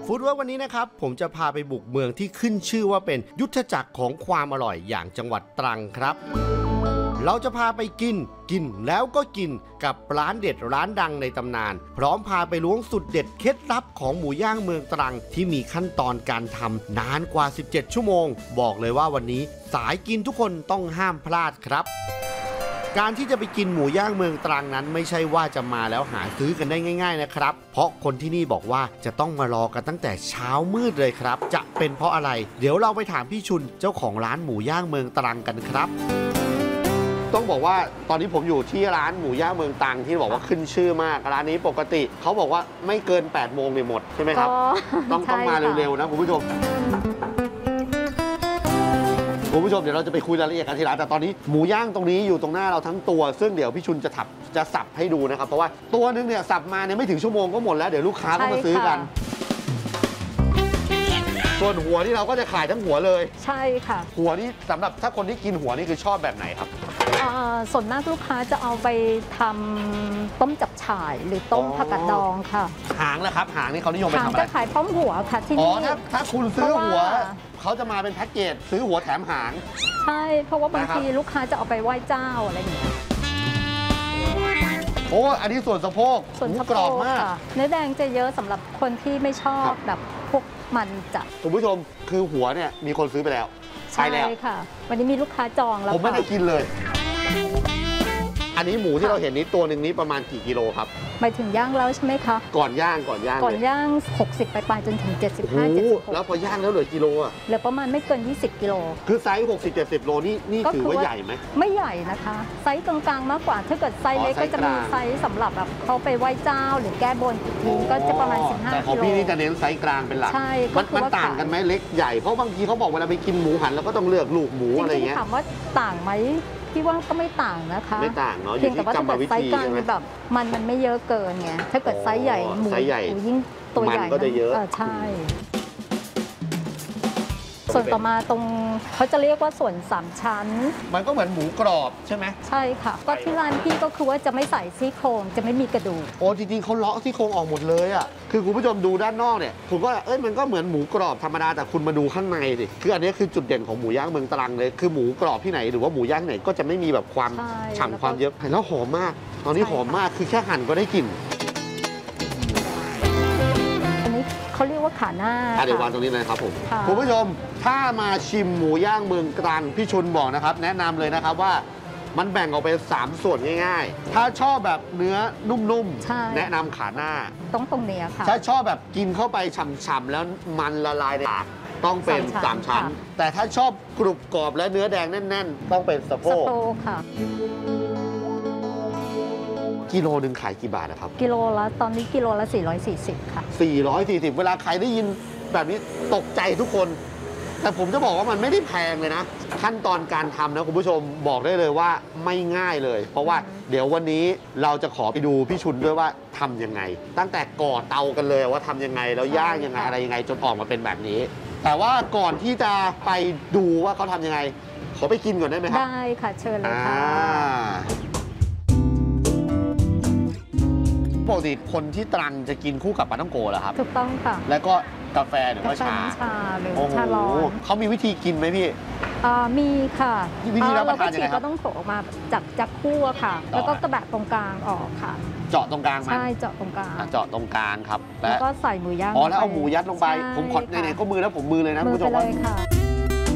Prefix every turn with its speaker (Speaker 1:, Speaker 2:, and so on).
Speaker 1: ฟู้ดเวิร์กวันนี้นะครับผมจะพาไปบุกเมืองที่ขึ้นชื่อว่าเป็นยุทธจักรของความอร่อยอย่างจังหวัดตรังครับเราจะพาไปกินแล้วก็กินกับร้านเด็ดร้านดังในตำนานพร้อมพาไปล้วงสุดเด็ดเคล็ดลับของหมูย่างเมืองตรังที่มีขั้นตอนการทำนานกว่า17ชั่วโมงบอกเลยว่าวันนี้สายกินทุกคนต้องห้ามพลาดครับการที่จะไปกินหมูย่างเมืองตรังนั้นไม่ใช่ว่าจะมาแล้วหาซื้อกันได้ง่ายๆนะครับเพราะคนที่นี่บอกว่าจะต้องมารอกันตั้งแต่เช้ามืดเลยครับจะเป็นเพราะอะไรเดี๋ยวเราไปถามพี่ชุนเจ้าของร้านหมูย่างเมืองตรังกันครับต้องบอกว่าตอนนี้ผมอยู่ที่ร้านหมูย่างเมืองตรังที่บอกว่าขึ้นชื่อมากร้านนี้ปกติเขาบอกว่าไม่เกิน8โมงเนี่ยหมดใช่ไหมครับต้องมาเร็วๆนะคุณผู้ชมเดี๋ยวเราจะไปคุยรายละเอียดกันทีหลังแต่ตอนนี้หมูย่างตรงนี้อยู่ตรงหน้าเราทั้งตัวซึ่งเดี๋ยวพี่ชุนจะสับให้ดูนะครับเพราะว่าตัวนึงเนี่ยสับมาเนี่ยไม่ถึงชั่วโมงก็หมดแล้วเดี๋ยวลูกค้าก็มาซื้อกันส่วนหัวที่เราก็จะขายทั้งหัวเลยใช่ค่ะหัวนี้สำหรับถ้าคนที่กินหัวนี่คือชอบแบบไหนครับ
Speaker 2: ส่วนมากลูกค้าจะเอาไปทำต้มจับฉ่ายหรือต้มผักกาดดองค่ะ
Speaker 1: หางนะครับหางนี่เขานิยมไปทำอะไร
Speaker 2: จะขายพร้อมหัวค่ะที่นี่
Speaker 1: ถ้าคุณซื้อหัวเขาจะมาเป็นแพ็กเกจซื้อหัวแถมหาง
Speaker 2: ใช่เพราะว่าบางทีลูกค้าจะเอาไปไหว้เจ้าอะไรอย่างเงี้ย
Speaker 1: โอ้อันนี้ส่วนสะโพกกรอบมาก
Speaker 2: เนื้อแดงจะเยอะสำหรับคนที่ไม่ชอบแบบพวกมันจัด
Speaker 1: คุณผู้ชมคือหัวเนี่ยมีคนซื้อไปแล้ว
Speaker 2: ใช่ค่ะวันนี้มีลูกค้าจองแล้ว
Speaker 1: ผมไม่ได้กินเลยอันนี้หมูที่เราเห็นนี้ตัวหนึ่งนี้ประมาณกี่กิโลครับ
Speaker 2: ไปถึงย่างแล้วใช่ไหมคะ
Speaker 1: ก่อนย่าง
Speaker 2: 60ไปจนถึง75 76
Speaker 1: แล้วพอย่างแล้วเหลือกิโลอ่ะ
Speaker 2: เหลือประมาณไม่เกิน20กิโล
Speaker 1: คือไซส์60-70โลนี่ถือว่าใหญ่ไหม
Speaker 2: ไม่ใหญ่นะคะไซส์กลางๆมากกว่าถ้าเกิดไซส์เล็กก็จะมีไซส์สำหรับแบบเขาไปไหว้เจ้าหรือแก้บนอีกทีก็จะประมาณ15กิโล
Speaker 1: แต่ของพี่นี่จะเน้นไซส์กลางเป็นหลัก
Speaker 2: ใช่
Speaker 1: มันต่างกันไหมเล็กใหญ่เพราะบางทีเขาบอกเวลาไปกินหมูหันแล้วก็ต้องเลือกลูกหมูอะไรเงี้ย
Speaker 2: ถามว่าต่างไหมพี่ว่าก็ไม่ต่างนะคะ
Speaker 1: ไม่ต่างเนาะอยู่ที่กรรมวิธีใช่ไหม
Speaker 2: แบบมันไม่เยอะเกินไงถ้าเกิดไซส์ใหญ่หมูยิ่งตัวใหญ่
Speaker 1: ก็จะเยอะ
Speaker 2: ใช่ส่วนต่อมาตรงเขาจะเรียกว่าส่วน3ชั้น
Speaker 1: มันก็เหมือนหมูกรอบใช่ไหม
Speaker 2: ใช่ค่ะก็ที่ร้านพี่ก็คือว่าจะไม่ใส่ซี่โครงจะไม่มีกระดูก
Speaker 1: โอ้จริงๆเขาเลาะซี่โครงออกหมดเลยอ่ะคือคุณผู้ชมดูด้านนอกเนี่ยคุณก็มันก็เหมือนหมูกรอบธรรมดาแต่คุณมาดูข้างในดิคืออันนี้คือจุดเด่นของหมูย่างเมืองตรังเลยคือหมูกรอบที่ไหนหรือว่าหมูย่างไหนก็จะไม่มีแบบความฉ่ำความเยอะแล้วหอมมากตอนนี้หอมมากคือแค่หั่นก็ได้กลิ่น
Speaker 2: เขาเรียกว่าขาหน้า
Speaker 1: เดี๋ยววางตรงนี้เลยครับผมคุณผู้ชมถ้ามาชิมหมูย่างเมืองตรังพี่ชุนบอกนะครับแนะนำเลยนะครับว่ามันแบ่งออกเป็น3ส่วนง่ายๆถ้าชอบแบบเนื้อนุ่มๆแนะนำขาหน้า
Speaker 2: ตรงเนี้ยค่ะ
Speaker 1: ถ้าชอบแบบกินเข้าไปฉ่ำๆแล้วมันละลายในปากต้องเป็น3ชั้นแต่ถ้าชอบกรุบกรอบและเนื้อแดงแน่นๆต้องเป็นสะโพก
Speaker 2: ค่ะ
Speaker 1: กิโลหนึ่งขายกี่บาทนะครับ
Speaker 2: กิโลละตอนนี้กิโลละ440ค่ะ
Speaker 1: 440เวลาใครได้ยินแบบนี้ตกใจทุกคนแต่ผมจะบอกว่ามันไม่ได้แพงเลยนะขั้นตอนการทำนะคุณผู้ชมบอกได้เลยว่าไม่ง่ายเลยเพราะว่าเดี๋ยววันนี้เราจะขอไปดูพี่ชุนด้วยว่าทำยังไงตั้งแต่ก่อเตากันเลยว่าทำยังไงแล้วย่างยังไงอะไรยังไงจนออกมาเป็นแบบนี้แต่ว่าก่อนที่จะไปดูว่าเขาทำยังไงขอไปกินก่อนได้ไหมครับ
Speaker 2: ได้ค่ะเชิญเลยค่ะ
Speaker 1: ปกติคนที่ตรังจะกินคู่กับปลาท่องโกเหรอครับ
Speaker 2: ถูกต้องค่ะ
Speaker 1: แล้วก็กาแฟหรือว่าชา
Speaker 2: หรือชาร้อน
Speaker 1: เขามีวิธีกินไหมพี่
Speaker 2: มีค่ะ
Speaker 1: วิธีรับประทานยังไงครับ
Speaker 2: ก็ต้องโขลกออกมาจากคู่ค่ะแล้วก็กระแบะตรงกลางออกค่ะ
Speaker 1: เจาะตรงกลางมัน
Speaker 2: ใช่เจาะตรงกลาง
Speaker 1: เจาะตรงกลางครับ
Speaker 2: แล้วก็ใส่หมูย่าง
Speaker 1: แล้วเอาหมูยัดลงไปผมขอไหนๆก็มือแล้วผมมือเลยนะคุณผู้ชมว่า